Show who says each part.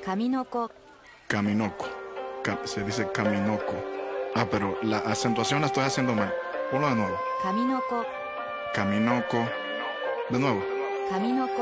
Speaker 1: Kaminoco.
Speaker 2: Kaminoco. Se dice Kaminoco. Ah, pero la acentuación la estoy haciendo mal. Ponlo de nuevo.
Speaker 1: Kaminoco.
Speaker 2: Kaminoco. De nuevo.
Speaker 1: Kaminoco.